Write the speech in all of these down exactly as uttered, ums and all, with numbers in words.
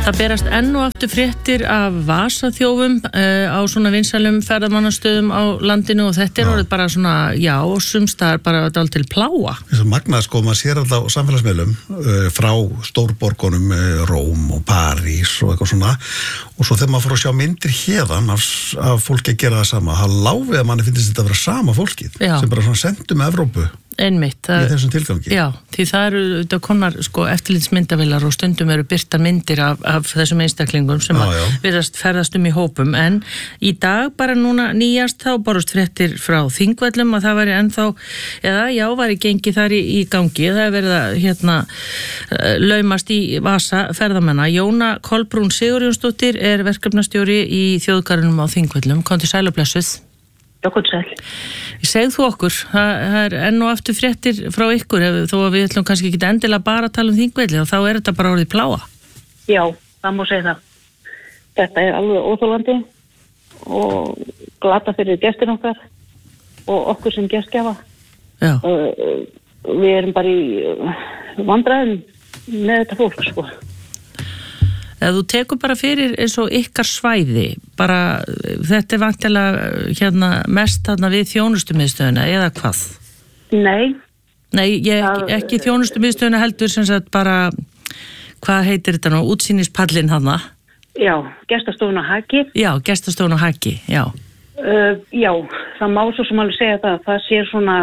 Það berast enn og aftur fréttir af vasaþjófum uh, á svona vinsælum ferðamannastöðum á landinu og þetta er orðið bara svona, já, sumstaðar bara dálítil plága. Þess að magnað sko, maður sér alltaf á samfélagsmiðlum uh, frá stórborgunum, uh, Róm og París og eitthvað svona og svo þegar maður fór að sjá myndir hérðan af, af fólki að gera það sama, það láfið að manni finnst þetta að vera sama fólkið já. Sem bara svona sendum Evrópu. Einmitt. Í þessum tilgangi. Já, því það eru þetta konar sko eftirlitsmyndavélar og stundum eru birtar myndir af, af þessum einstaklingum sem já, já. Að virðast ferðast um í hópum en í dag bara núna nýjast þá borust fréttir frá Þingvöllum að það væri ennþá, eða já, væri gengið þar í, í gangi, það er verið að hérna laumast í vasa ferðamanna. Jóna Kolbrún Sigurjónsdóttir er verkefnastjóri í þjóðgarðinum á Þingvöllum. Komdu sæl og blessuð. Okkur sæl. Segð þú okkur, það, það er enn og aftur fréttir frá ykkur, ef, þó að við ætlum kannski ekki endilega bara að tala um Þingvelli og þá er þetta bara orðið plága. Já, það má segja það. Þetta er alveg óþolandi og glata fyrir gestin okkar og okkur sem gestgjafa. Já. Uh, við erum bara í vandræðum með þetta fólk, sko. Ef þú tekur bara fyrir eins og ykkar svæði, bara þetta er vantilega hérna, mest þarna við þjónustumiðstöðuna eða hvað? Nei. Nei, ég, ekki, ekki þjónustumiðstöðuna heldur sem sagt bara, hvað heitir þetta nú, útsýnispallin hana? Já, gestastofun á Haki. Já, gestastofun á Haki, já. Uh, já, það má svo sem alveg segja það, það sé svona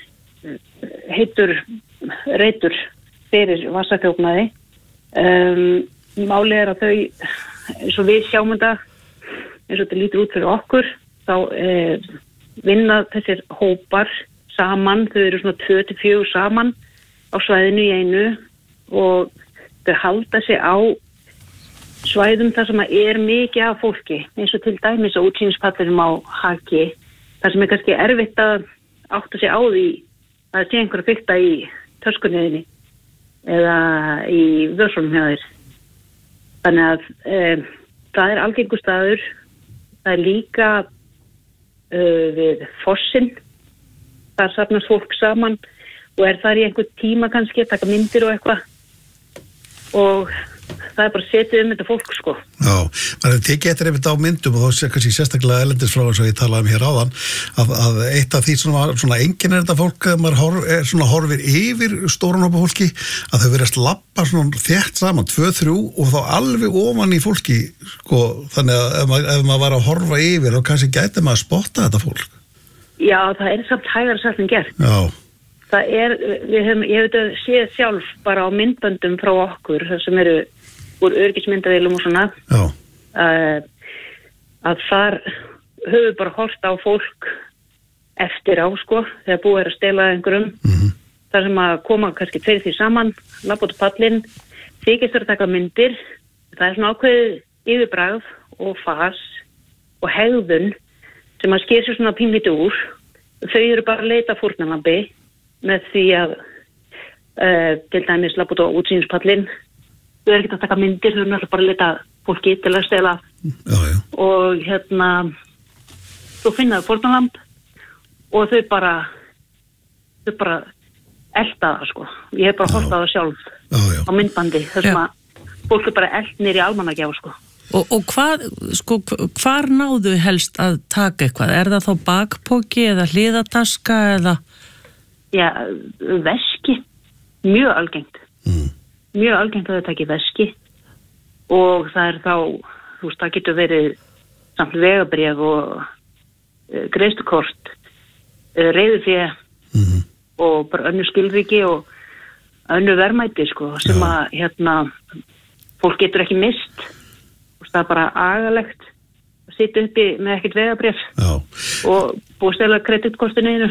heitur reitur fyrir vasaþjófnaði. Um, Málið er að þau, eins og við sjáum þetta, eins og þetta lítur út fyrir okkur, þá eh, vinna þessir hópar saman, þau eru svona tvö til fjögur saman á svæðinu í einu og þau halda sig á svæðum þar sem er mikið af fólki, eins og til dæmis á útsýnispallinum á Haki, þar sem er kannski erfitt að átta sig á því að það sé einhver að fikta í töskunniðinni eða í vössunum hjá þér. Þannig að e, það er algengur staður, það er líka e, við fossinn, þar safnast fólk saman og er þar í einhver tíma kannski að taka myndir og eitthvað og það er bara setið um þetta fólk, sko. Já, maður tekið eftir einmitt á myndum og þá sé kannski sérstaklega erlendis frá eins og ég talaði um hér áðan að, að eitt af því svona, svona enginn er þetta fólk að maður horf, er svona horfir yfir stórun hópa fólki að þau verðast lappa svona þétt saman, tvö, þrjú og þá alveg ofan í fólki, sko, þannig að ef maður, ef maður var að horfa yfir þá kannski gæti maður að spotta þetta fólk. Já, það er samt hægara sagt en gert. Já. Það er, við höfum, ég hef þetta séð sjálf bara á myndböndum frá okkur, það sem eru úr öryggismyndavélum og svona uh, að þar höfum bara horft á fólk eftir á, sko, þegar búið er að stela einhverjum, mm-hmm. þar sem að koma kannski tveir því saman, labba út á pallinn, þykist að taka myndir, það er svona ákveðið yfirbragð og fas og hegðun sem að sker sér svona pínlítið úr, þau eru bara að leita fórnarlambi með því að uh, til dæmis labba út á útsýnispallinn. Þau eru ekki að taka myndir, þau eru náttúrulega bara að leta fólki til að stela já, já. Og hérna þú finnaðu fórnarlamb og þau bara þau bara elta það, sko. Ég hef bara horft á það sjálf já, já. Á myndbandi þar sem að fólk er bara elt niður í almannagjá, sko. Og, og hvað, sko, hvar náðu helst að taka eitthvað? Er það þá bakpoki eða hliðataska eða? Já, veski, mjög algengt. Mm. Mjög algengt að það taki veski og það er þá, þú veist, það getur verið samt vegabréf og uh, greiðslukort, uh, reiðufé mm-hmm. og bara önnur skilríki og önnur verðmæti, sko, sem Já. Að, hérna, fólk getur ekki mist. Það er bara agalegt að sitja uppi með ekkert vegabréf Já. Og búið að stela kreditkortinu einu.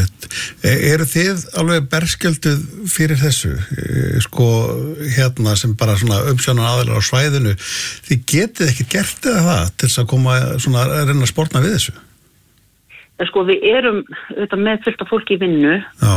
E, eru þið alveg berskjölduð fyrir þessu, e, sko, hérna sem bara svona umsjónar aðilar á svæðinu, þið getið ekkert gert eða það til þess að koma svona að reyna að sporna við þessu? Það sko, við erum auðvitað með fullt af fólki í vinnu Já.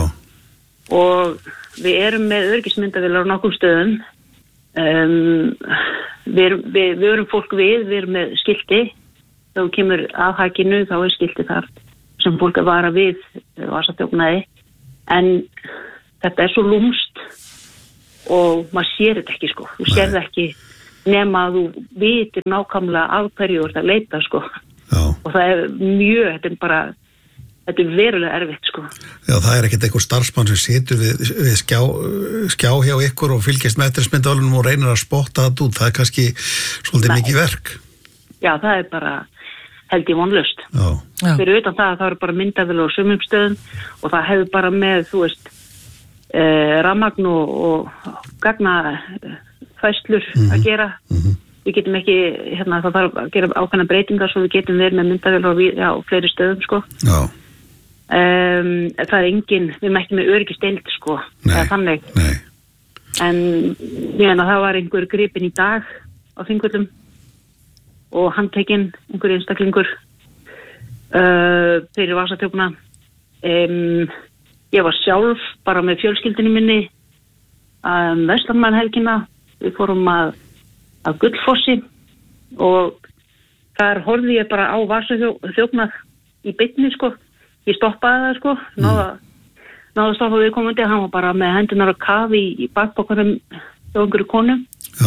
Og við erum með öryggismyndavélar á nokkrum stöðum. Um, við, erum, við, við erum fólk við, við erum með skilti, þá kemur að Hakinu, þá er skilti þar sem fólk að vara við vasaþjófnaði, en þetta er svo lúmst og maður sér þetta ekki, sko, þú sér þetta ekki nema að þú vitir nákvæmlega af hverju þú ert að leita, sko. Já. Og það er mjög, þetta er bara, þetta er verulega erfitt, sko. Já, það er ekkert einhver starfsmann sem situr við, við skjá, skjá hjá ykkur og fylgjast með eftirlitsmyndavélunum og reynir að spotta það út. Það er kannski svolítið Nei. mikið verk. Já, það er bara held ég vonlaust. Já. Já. Fyrir utan það að það eru bara myndavélar á sumum stöðum og það hefur bara með, þú veist, eh, rafmagn og, og gagnafæslur mm-hmm. að gera. Mm-hmm. Við getum ekki, hérna, það þarf að gera ákveðna breytingar svo við getum verið með myndavélar á fleiri stöðum, sko. Já. Um, það er engin, við erum ekki með öryggisteild, sko. Nei, það er þannig. Nei. En ég meina það var einhver gripinn í dag á Þingvöllum og handtekinn einhver einstaklingur uh, fyrir vasatjókna. Um, ég var sjálf bara með fjölskyldinni minni um, Vestlandmannhelgina. Við fórum að að Gullfossi og þar horfði ég bara á vasaþjóknað í beinni, sko. Ég stoppaði það, sko. Náða, náða að stoppa viðkomandi. Hann var bara með hendunar á kafi í, í bakbókanum hjá einhverju konu. Já.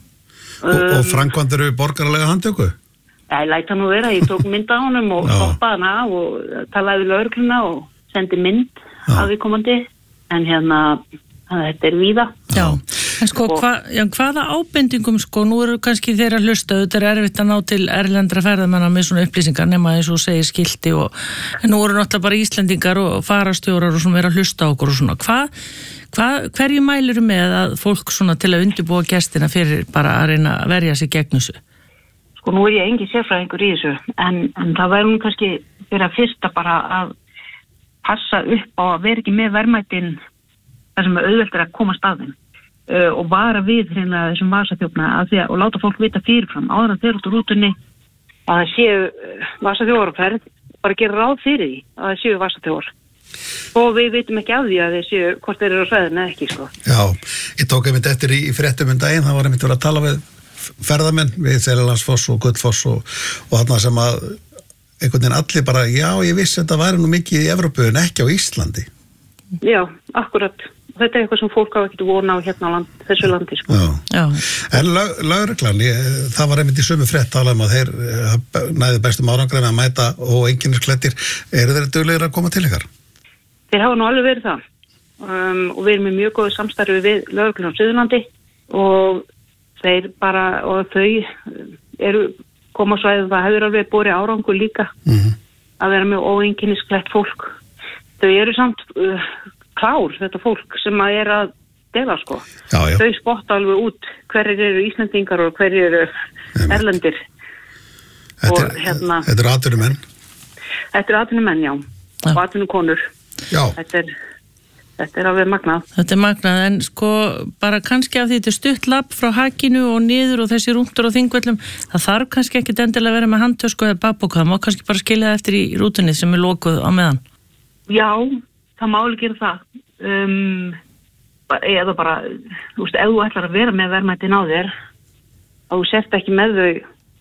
Og, um, og framkvæmdir við borgaralega handtöku? Ég læt hann nú vera. Ég tók mynd á honum og Já. stoppaði hann af og talaði við lögregluna og sendi mynd Já. af viðkomandi. En hérna, þetta er víða. Já. En sko, hva, já, hvaða ábendingum, sko, nú eru kannski þeirra hlusta, þetta er erfitt að ná til erlendra ferðamanna með svona upplýsingar nema eins og segir skilti og en nú eru náttúrulega bara Íslendingar og farastjórar og svona vera að hlusta okkur og svona. Hvað, hva, hverju mæliru með að fólk svona til að undirbúa gestina fyrir bara að reyna að verja sig gegn þessu? Sko, nú er ég engin sérfræðingur í þessu, en, en það væri nú kannski fyrir að fyrsta bara að passa upp á að vera ekki með verðmætin þar sem auðvelt er að koma staðinn. Uh, og vara við hérna þessum vasaþjófna að því að, og láta fólk vita fyrirfram áður en þeir út úr rútunni að það séu uh, vasaþjófar á ferð, bara gera ráð fyrir því að það séu vasaþjófar og við vitum ekki af því að þeir séu hvort þeir eru á svæðinu eða ekki, sko. Já, ég tók einmitt eftir í, í fréttum um daginn, það var einmitt verið að tala við ferðamenn við Seljalandsfoss og Gullfoss og, og þarna sem að einhvern veginn allir bara, já, ég vissi að þetta væri nú mikið í Evrópu en ekki á Íslandi. Já, akkurat. Þetta er eitthvað sem fólk hafa ekkert vona á hérna á land, þessu landi, sko. Já. Já. En lögreglan, það var einmitt í sömu frétt talað um að þeir næðu bestum árangri með að mæta og einkennisklæddir. Eru þeir duglegir að koma til ykkar? Þeir hafa nú alveg verið það. Um, og við erum með mjög góðu samstarfi við lögreglan á Suðurlandi og þeir bara, og þau eru koma svo að það hefur alveg borið árangur líka mm-hmm. að vera með óeinkennisklætt fólk. Þau eru samt uh, klár, þetta fólk sem að er að dela, sko. Já, já. Þau spotta alveg út hverjir eru Íslendingar og hverjir eru erlendir. Þetta er, og hérna þetta er atvinnumenn? Þetta er atvinnumenn, já. Já. Og atvinnukonur. Já. Þetta er, þetta er alveg magnað. Þetta er magnað, en sko bara kannski af því þetta er stutt lapp frá hakinu og niður og þessi rúntur á Þingvöllum, það þarf kannski ekkit endilega að vera með handtösku eða bakpoka, það má kannski bara skilja það eftir í rútunni sem er lokuð á meðan. Já, það má alveg gera það. Um, eða bara, þú veist, ef þú ætlar að vera með verðmætin á þér, að þú sért ekki með þau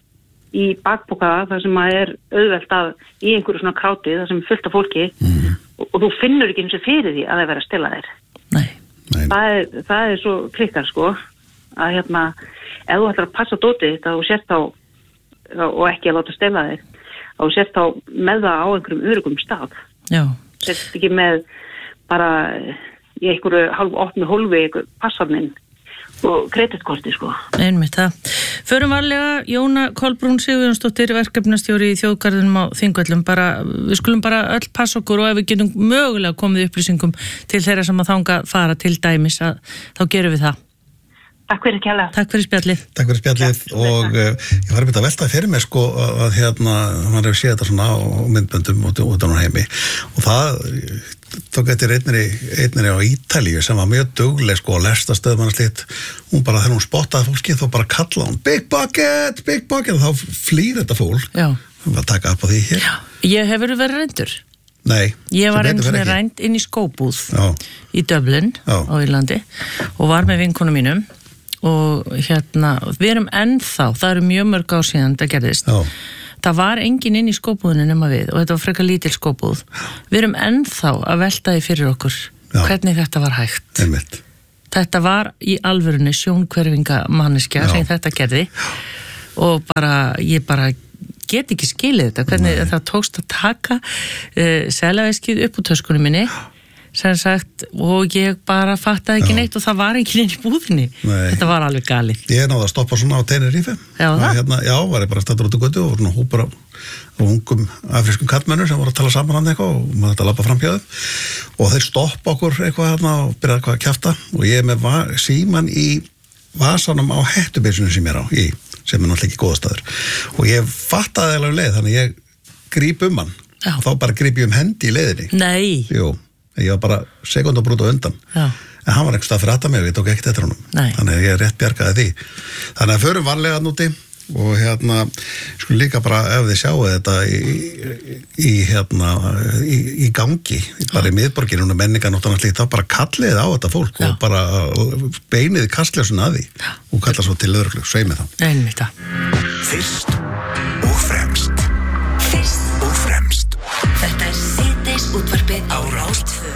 í bakpoka þar sem að er auðvelt að í einhverju svona kráti, þar sem er fullt af fólki mm. og, og þú finnur ekki eins og fyrir því að það vera að stela þér. Nei. Nei. Það er, það er svo klikkar, sko, að hérna, ef þú ætlar að passa dótið þetta og sért þá, og ekki að láta stela þér, að þú sért þá með það á einhverjum öruggum stað. Já. Sért ekki með bara í einhverju hálf opnu hólfi einhverju passarnin og kreditkorti, sko. Einmitt það. Förum varlega, Jóna Kolbrún Sigurjónsdóttir, verkefnastjóri í Þjóðgarðinum á Þingvöllum, bara, við skulum bara öll passa okkur og ef við getum mögulega komið upplýsingum til þeirra sem að þanga fara til dæmis, að, þá gerum við það. Takk fyrir kjærlega. Takk fyrir spjallið. Takk fyrir spjallið ja, og uh, ég var að byrja að velta fyrir mig, sko, að hérna, hann hefur séð þetta svona á myndböndum út, út á heimi og það tók eftir einnri, einnri á Ítalíu sem var mjög dugleg, sko, og lestastöð mann slíkt, hún bara þegar hún spottaði fólki þá bara kalla hún Big Bucket, Big Bucket og þá flýr þetta fólk. Já. Hún var að taka upp á því hér. Já. Ég hefur verið reyndur. Nei. Ég var einu svona rænd inn í skóbúð Já. í Dublin Já. á Írlandi og var með vinkonum mínum og hérna, við erum ennþá, það eru mjög mörg ár síðan þetta gerðist. Já. Það var engin inn í skóbúðinu nema við og þetta var frekar lítil skóbúð. Við erum ennþá að velta því fyrir okkur Já. Hvernig þetta var hægt. Einmitt. þetta var í alvörunni sjónhverfinga manneskja sem þetta gerði og bara, ég bara get ekki skilið þetta, hvernig Nei. það tókst að taka uh, selaveskið upp úr töskunum minni sem sagt, og ég bara fattaði ekki Já. neitt og það var ekki neitt í búðinni Nei. þetta var alveg galið. Ég náði að stoppa svona á Tenerife Já, það? Hérna, já, var ég bara stættur út í götu og voru hópur á ungum afrískum kallmennur sem voru að tala saman hann eitthvað og maður þetta lappa fram hjá þeim og þeir stoppa okkur eitthvað hérna og byrja eitthvað að kjafta og ég er með va- síman í vasanum á hettubeysunum sem ég er á í, sem er náttúrulega ekki góðastæður og ég fattaði alveg leið þannig ég gríp um hann Já. og þá bara gríp ég um hendi í leiðinni Nei Jú, ég var bara sekundabrút á undan Já. en hann var einhvers stað fyrir aftan mig og ég tók ekkert eftir honum Nei. þannig að ég rétt bjargaði því þannig að förum varlega núti og hérna sko líka bara ef þið sjáu þetta í, í hérna í, í gangi, bara í miðborginu og menningarnóttan allir, þá bara kallið á þetta fólk Já. og bara beinið kastljósun að því Já. og kalla svo til lögreglu, sveimi það Einmitt það Fyrst og fremst Fyrst og fremst Þetta er síðdeis útvarpið á Rás tvö.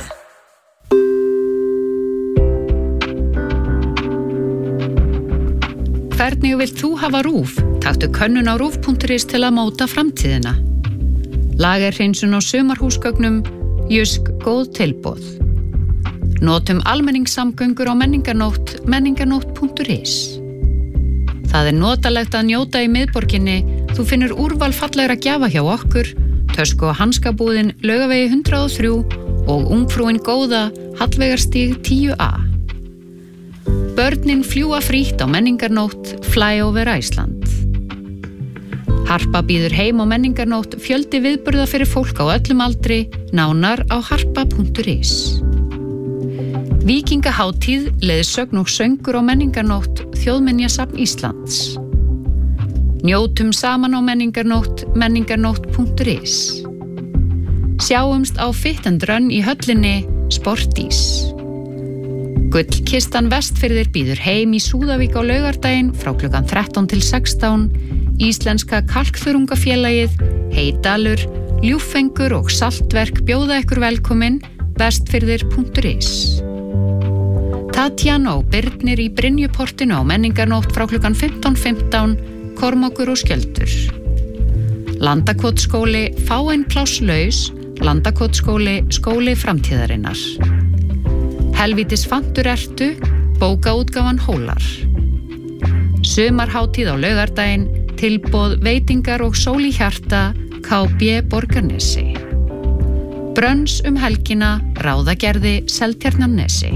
Hvernig vilt þú hafa RÚV? Taktu könnun á rúv punktur is til að móta framtíðina. Lagerhreinsun á sumarhúsgögnum, Jysk góð tilboð. Notum almenningssamgöngur á menningarnótt, menningarnótt punktur is. Það er notalegt að njóta í miðborginni, þú finnur úrval fallegra gjafa hjá okkur, tösku og hanskabúðin Laugavegi hundrað og þrjú og ungfrúin góða Hallveigarstíg tíu A. Börnin fljúa frítt á menningarnótt Flyover Iceland. Harpa býður heim á menningarnótt fjöldi viðburða fyrir fólk á öllum aldri, nánar á harpa punktur is. Víkingahátíð, leiðsögn og söngur á menningarnótt Þjóðminjasafn Íslands. Njótum saman á menningarnótt menningarnótt punktur is. Sjáumst á Fit and Run í höllinni Sportís. Gullkistan Vestfirðir býður heim í Súðavík á laugardaginn frá klukkan þrettán til sextán. Íslenska kalkþörungafélagið, Heydalur, Ljúffengur og Saltverk bjóða ykkur velkomin vestfirðir punktur is. Tatjana og Birnir í Brynjuportinu á menningarnótt frá klukkan fimmtán fimmtán, Kormákur og Skjöldur. Landakotsskóli, fáein pláss laus, Landakotsskóli, skóli framtíðarinnar. Helvítis fantur ertu, bókaútgáfan Hólar. Sumarhátíð á laugardaginn, tilboð veitingar og sól í hjarta, K B Borgarnesi. Brönns um helgina, Ráðagerði, Seltjarnarnesi.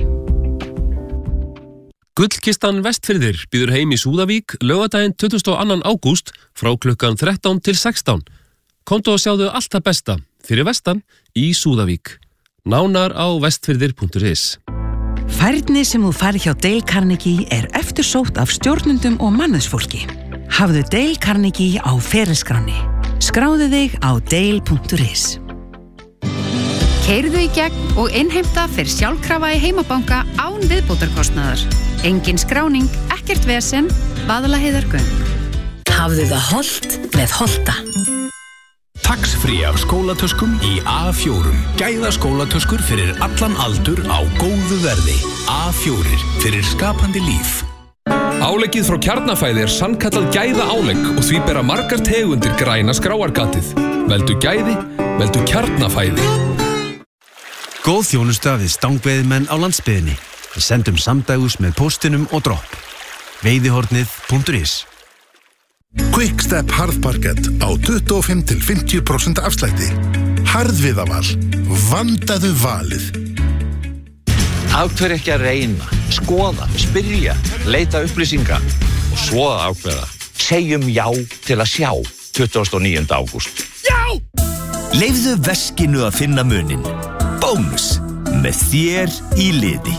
Gullkistan Vestfirðir býður heim í Súðavík laugardaginn tuttugasta og annan ágúst frá klukkan þrettán til sextán. Komdu og sjáðu allt það besta fyrir vestan í Súðavík. Nánar á vestfirðir punktur is. Færni sem þú færð hjá Dale Carnegie er eftirsótt af stjórnendum og mannauðsfólki. Hafðu Dale Carnegie á ferilskráni. Skráðu þig á dale punktur is. Keyrðu í gegn og innheimta fyrir sjálfkrafa í heimabanka án viðbótarkostnaðar. Engin skráning, ekkert vesen, Vaðlaheiðargöng. Hafðu það hollt með Holta. Tax-free af skólatöskum í A fjórum. Gæða skólatöskur fyrir allan aldur á góðu verði. A fjórir fyrir skapandi líf. Áleggið frá Kjarnafæði er sannkallað gæða álegg og því bera margar tegundir græna skráargatið. Veldu gæði, veldu Kjarnafæði. Góð þjónusta við stangveiðimenn á landsbyggðinni. Við sendum samdægus með póstinum og dropp. veiðihornið punktur is. Quickstep harðparkett á tuttugu og fimm til fimmtíu prósent afslætti. Harðviðaval. Vandaðu valið. Af hverju ekki að reyna, skoða, spyrja, leita upplýsinga og svo að ákveða. Segjum já til að sjá tuttugasta og níunda ágúst. Já! Leifðu veskinu að finna munin. Bónus með þér í liði.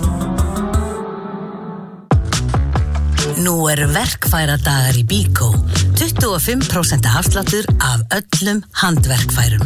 Nú eru verkfæradagar í Bíkó. tuttugu og fimm prósent afsláttur af öllum handverkfærum.